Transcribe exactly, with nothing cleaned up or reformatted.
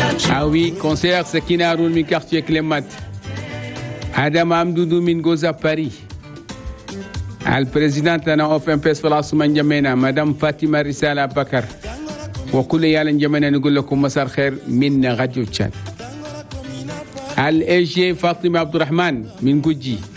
Ah oui, concert Sakina Haroun min quartier Clémat. Adam Amdoudou min Goza Paris. Al présidente ana of M P S Falasu Manjamena, Madame Fatima Risala Bakar. وكل يالن جمعنا نقول لكم مسار خير من راديو تشاد. الإيجي فاطمة عبد الرحمن من جوجي.